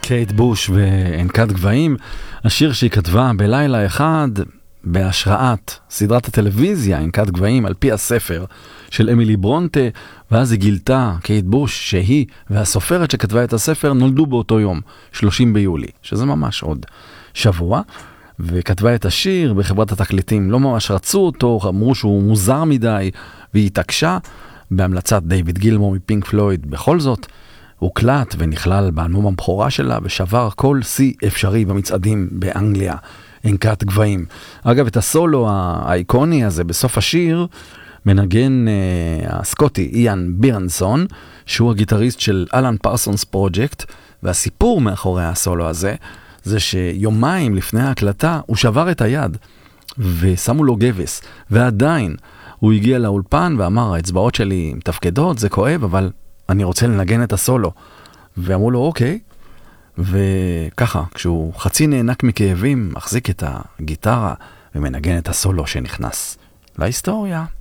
קייט בוש וענקת גבהים, השיר שהיא כתבה בלילה אחד בהשראת סדרת הטלוויזיה ענקת גבהים על פי הספר של אמילי ברונטה, ואז היא גילתה, קייט בוש, שהיא והסופרת שכתבה את הספר נולדו באותו יום, 30 ביולי, שזה ממש עוד שבוע, וכתבה את השיר בחברת התקליטים, לא ממש רצו אותו, אמרו שהוא מוזר מדי, והיא התעקשה בהמלצת דיוויד גילמור מפינק פלויד, בכל זאת, הוקלט ונכלל באלבום הבכורה שלה ושבר כל שיא אפשרי במצעדים באנגליה, ענקת גבהים. אגב, את הסולו האיקוני הזה בסוף השיר מנגן הסקוטי איאן בירנסון, שהוא הגיטריסט של אלן פרסונס פרוג'קט, והסיפור מאחורי הסולו הזה זה שיומיים לפני ההקלטה הוא שבר את היד ושמו לו גבס, ועדיין הוא הגיע לאולפן ואמר, האצבעות שלי מתפקדות, זה כואב, אבל אני רוצה לנגן את הסולו. ואמרו לו, אוקיי. וככה, כשהוא חצי נענק מכאבים, מחזיק את הגיטרה ומנגן את הסולו שנכנס להיסטוריה.